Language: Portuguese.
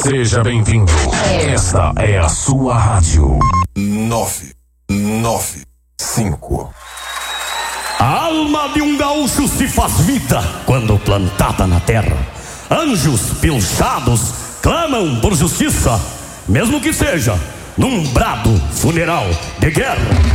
Seja bem-vindo. Esta é a sua rádio. 995. A alma de um gaúcho se faz vida quando plantada na terra. Anjos pilchados clamam por justiça, mesmo que seja num brado funeral de guerra.